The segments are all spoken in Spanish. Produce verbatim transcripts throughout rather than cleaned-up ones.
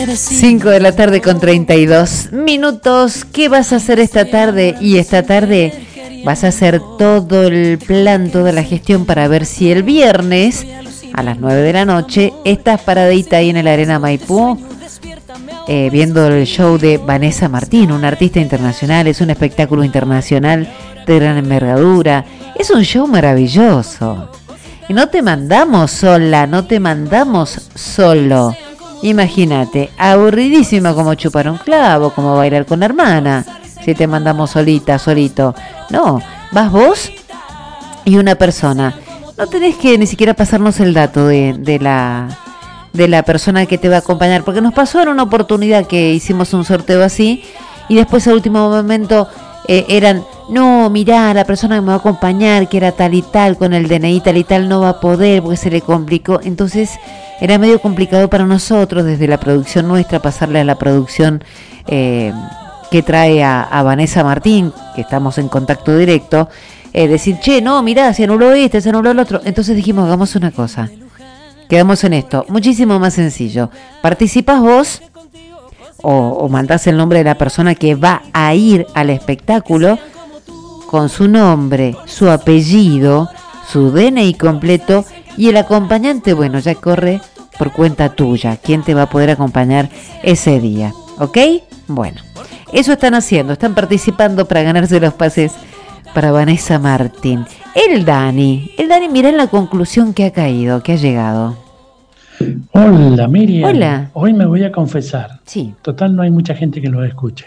cinco de la tarde con treinta y dos minutos. ¿Qué vas a hacer esta tarde? Y esta tarde vas a hacer todo el plan, toda la gestión para ver si el viernes a las nueve de la noche estás paradita ahí en el Arena Maipú eh, viendo el show de Vanessa Martín, una artista internacional. Es un espectáculo internacional de gran envergadura. Es un show maravilloso. Y no te mandamos sola, no te mandamos solo. Imagínate, aburridísima como chupar un clavo, como bailar con la hermana, si te mandamos solita, solito. No, vas vos y una persona. No tenés que ni siquiera pasarnos el dato de, de la de la persona que te va a acompañar, porque nos pasó en una oportunidad que hicimos un sorteo así, y después al último momento eh, eran, no, mirá, la persona que me va a acompañar, que era tal y tal, con el D N I tal y tal, no va a poder porque se le complicó. Entonces era medio complicado para nosotros, desde la producción nuestra, pasarle a la producción eh, que trae a, a Vanessa Martín, que estamos en contacto directo, eh, decir, che, no, mirá, se anuló este, se anuló el otro. Entonces dijimos, hagamos una cosa, quedamos en esto, muchísimo más sencillo. Participás vos o, o mandás el nombre de la persona que va a ir al espectáculo con su nombre, su apellido, su D N I completo, y el acompañante, bueno, ya corre por cuenta tuya, quién te va a poder acompañar ese día, ¿ok? Bueno, eso están haciendo, están participando para ganarse los pases para Vanessa Martín. El Dani, el Dani, mirá en la conclusión que ha caído, que ha llegado. Hola, Miriam. Hola. Hoy me voy a confesar. Sí. Total, no hay mucha gente que lo escuche.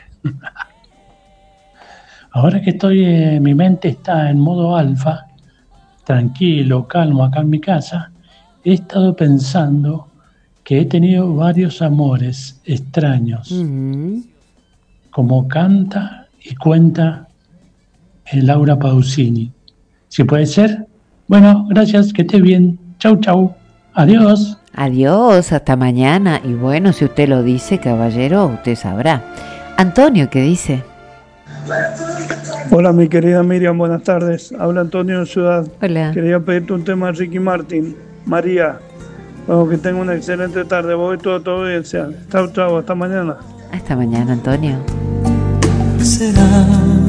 Ahora que estoy, eh, mi mente está en modo alfa, tranquilo, calmo acá en mi casa, he estado pensando que he tenido varios amores extraños, uh-huh. como canta y cuenta el Laura Pausini. Si puede ser, bueno, gracias, que esté bien. Chau, chau. Adiós. Adiós, hasta mañana. Y bueno, si usted lo dice, caballero, usted sabrá. Antonio, ¿qué dice? Hola, mi querida Miriam, buenas tardes. Habla Antonio de Ciudad. Hola. Quería pedirte un tema de Ricky Martin. María, bueno, que tenga una excelente tarde. Voy todo, todo bien. Chao, chao, hasta mañana. Hasta mañana, Antonio. Será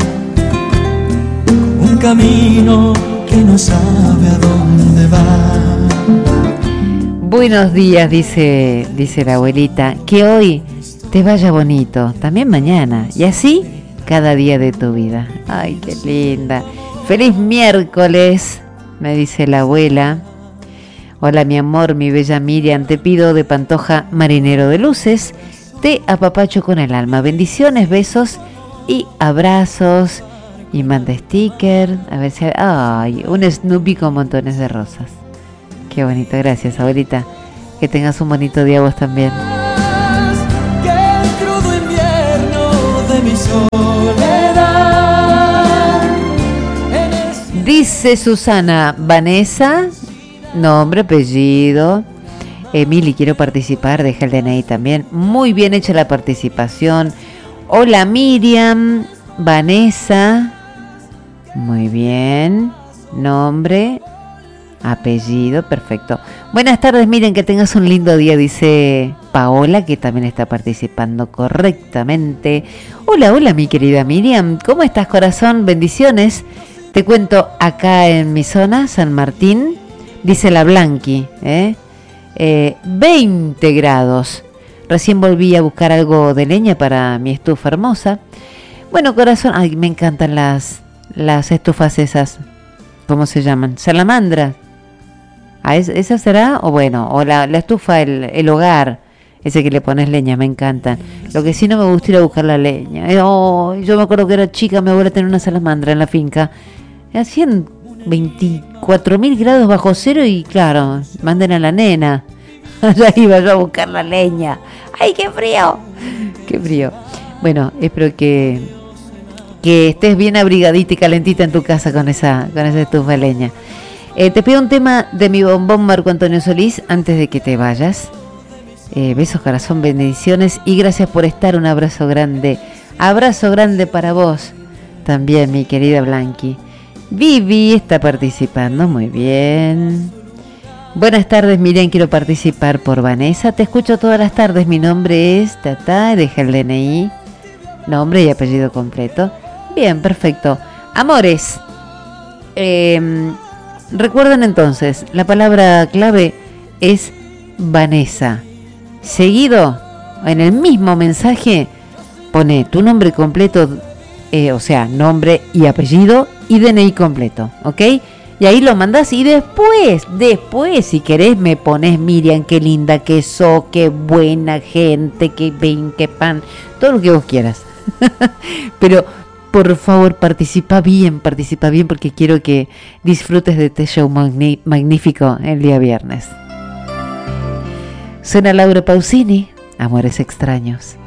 un camino que no sabe a dónde va. Buenos días, dice, dice la abuelita. Que hoy te vaya bonito, también mañana. Y así cada día de tu vida. Ay, qué linda. Feliz miércoles, me dice la abuela. Hola, mi amor, mi bella Miriam, te pido de Pantoja Marinero de Luces, te apapacho con el alma. Bendiciones, besos y abrazos. Y manda sticker. A ver si hay... Ay, un Snoopy con montones de rosas. Qué bonito, gracias, abuelita. Que tengas un bonito día vos también. Que el crudo invierno de mi soledad. Dice Susana, Vanessa, nombre, apellido. Emily, quiero participar, deja el D N I también. Muy bien hecha la participación. Hola, Miriam, Vanessa. Muy bien. Nombre, apellido, perfecto. Buenas tardes, miren, que tengas un lindo día, dice Paola, que también está participando correctamente. Hola, hola, mi querida Miriam, ¿cómo estás, corazón? Bendiciones. Te cuento, acá en mi zona, San Martín, dice la Blanqui, ¿eh? Eh, veinte grados. Recién volví a buscar algo de leña para mi estufa hermosa. Bueno, corazón, ay, me encantan las, las estufas esas. ¿Cómo se llaman? Salamandra. ¿Ah, es, ¿Esa será? O bueno, o la, la estufa, el, el hogar, ese que le pones leña, me encantan. Lo que sí no me gusta ir a buscar la leña. Eh, oh, yo me acuerdo que era chica, mi abuela tenía una salamandra en la finca. Hacían veinticuatro mil grados bajo cero y claro, manden a la nena. Allá iba yo a buscar la leña. ¡Ay, qué frío! ¡Qué frío! Bueno, espero que, que estés bien abrigadita y calentita en tu casa con esa, con esa estufa de leña. Eh, te pido un tema de mi bombón Marco Antonio Solís antes de que te vayas. Eh, besos, corazón, bendiciones y gracias por estar. Un abrazo grande. Abrazo grande para vos también, mi querida Blanqui. Vivi está participando, muy bien. Buenas tardes, Miriam, quiero participar por Vanessa. Te escucho todas las tardes. Mi nombre es Tata, deja el D N I. Nombre y apellido completo. Bien, perfecto. Amores. Eh, recuerden entonces, la palabra clave es Vanessa. Seguido, en el mismo mensaje, pone tu nombre completo, eh, o sea, nombre y apellido y D N I completo, ¿ok? Y ahí lo mandás y después, después, si querés, me pones Miriam, qué linda que sos, qué buena gente, qué ven, qué pan, todo lo que vos quieras. Pero, por favor, participa bien, participa bien, porque quiero que disfrutes de este show magni- magnífico el día viernes. Suena Laura Pausini, Amores Extraños.